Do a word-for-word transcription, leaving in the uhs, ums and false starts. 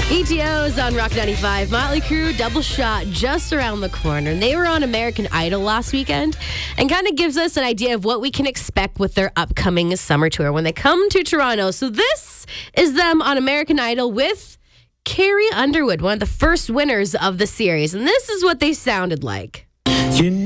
E T O's on Rock ninety-five. Motley Crue, Double Shot, just around the corner. They were on American Idol last weekend and kind of gives us an idea of what we can expect with their upcoming summer tour when they come to Toronto. So this is them on American Idol with Carrie Underwood, one of the first winners of the series. And this is what they sounded like. You know